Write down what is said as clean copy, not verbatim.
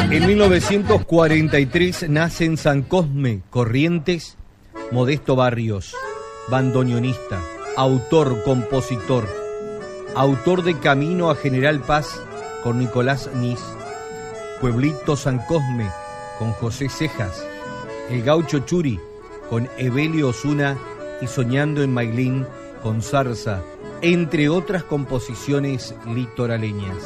En 1943 nace en San Cosme, Corrientes, Modesto Barrios, bandoneonista, autor, compositor, autor de Camino a General Paz con Nicolás Nis, Pueblito San Cosme con José Cejas, El Gaucho Churi con Evelio Osuna y Soñando en Mailín con Zarza, entre otras composiciones litoraleñas.